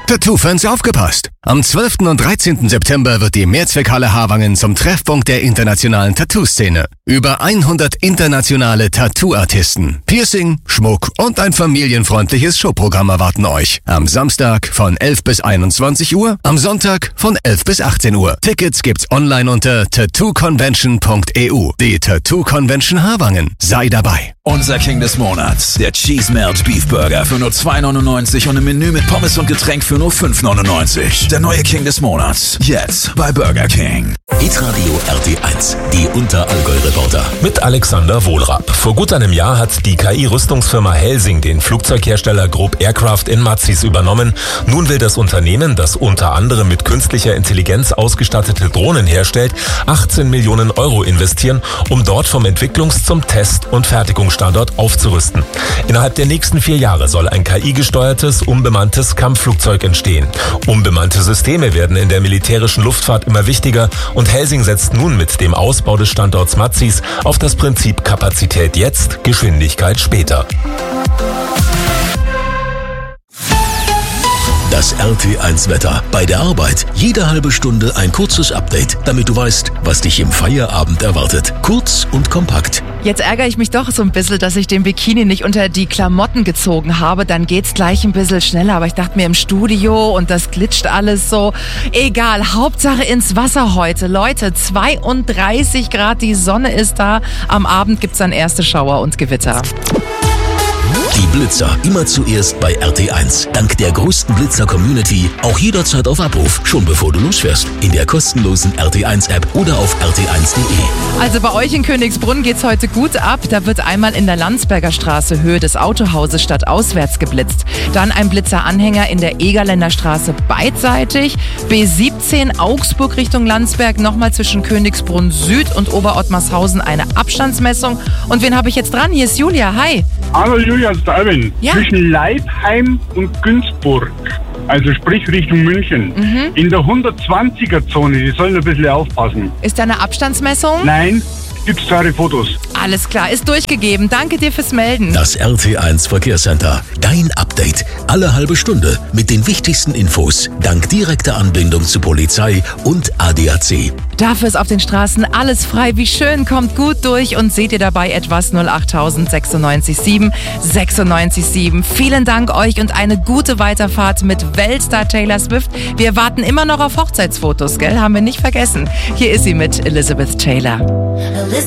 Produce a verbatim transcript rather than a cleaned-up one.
Tattoo-Fans aufgepasst! Am zwölften und dreizehnten September wird die Mehrzweckhalle Havangen zum Treffpunkt der internationalen Tattoo-Szene. Über hundert internationale Tattoo-Artisten, Piercing, Schmuck und ein familienfreundliches Showprogramm erwarten euch. Am Samstag von elf bis einundzwanzig Uhr, am Sonntag von elf bis achtzehn Uhr. Tickets gibt's online unter tattoo convention punkt e u. Die Tattoo Convention Havangen. Sei dabei. Unser King des Monats, der Cheese Melt Beef Burger für nur zwei neunundneunzig und im Menü mit Pommes und Getränk für nur fünf neunundneunzig. Der neue King des Monats, jetzt bei Burger King. Hitradio R T eins, die Unterallgäu-Reporter. Mit Alexander Wohlrapp. Vor gut einem Jahr hat die K I-Rüstungsfirma Helsing den Flugzeughersteller Group Aircraft in Mazzis übernommen. Nun will das Unternehmen, das unter anderem mit künstlicher Intelligenz ausgestattete Drohnen herstellt, achtzehn Millionen Euro investieren, um dort vom Entwicklungs- zum Test- und Fertigungsstandort aufzurüsten. Innerhalb der nächsten vier Jahre soll ein K I-gesteuertes, unbemanntes Kampfflugzeug entstehen. Unbemannte Systeme werden in der militärischen Luftfahrt immer wichtiger und Helsing setzt nun mit dem Ausbau des Standorts Mazzis auf das Prinzip Kapazität jetzt, Geschwindigkeit später. Das R T eins Wetter. Bei der Arbeit jede halbe Stunde ein kurzes Update, damit du weißt, was dich im Feierabend erwartet. Kurz und kompakt. Jetzt ärgere ich mich doch so ein bisschen, dass ich den Bikini nicht unter die Klamotten gezogen habe. Dann geht's gleich ein bisschen schneller. Aber ich dachte mir im Studio und das glitscht alles so. Egal, Hauptsache ins Wasser heute. Leute, zweiunddreißig Grad, die Sonne ist da. Am Abend gibt's dann erste Schauer und Gewitter. Die Blitzer immer zuerst bei R T eins. Dank der größten Blitzer-Community auch jederzeit auf Abruf, schon bevor du losfährst. In der kostenlosen R T eins App oder auf r t eins punkt d e. Also bei euch in Königsbrunn geht's heute gut ab. Da wird einmal in der Landsberger Straße Höhe des Autohauses stadtauswärts geblitzt. Dann ein Blitzeranhänger in der Egerländer Straße beidseitig. B siebzehn Augsburg Richtung Landsberg, nochmal zwischen Königsbrunn Süd und Oberottmarshausen eine Abstandsmessung. Und wen habe ich jetzt dran? Hier ist Julia. Hi. Hallo Julia, das ist der Alvin. Ja? Zwischen Leibheim und Günzburg, also sprich Richtung München, Mhm. in der hundertzwanziger-Zone, die sollen ein bisschen aufpassen. Ist da eine Abstandsmessung? Nein, gibt's klare Fotos. Alles klar, ist durchgegeben. Danke dir fürs Melden. Das R T eins Verkehrscenter. Dein Update. Alle halbe Stunde mit den wichtigsten Infos. Dank direkter Anbindung zu Polizei und A D A C. Dafür ist auf den Straßen alles frei. Wie schön, kommt gut durch und seht ihr dabei etwas null acht sechsundneunzig sieben sechsundneunzig sieben. Vielen Dank euch und eine gute Weiterfahrt mit Weltstar Taylor Swift. Wir warten immer noch auf Hochzeitsfotos, gell? Haben wir nicht vergessen. Hier ist sie mit Elizabeth Taylor.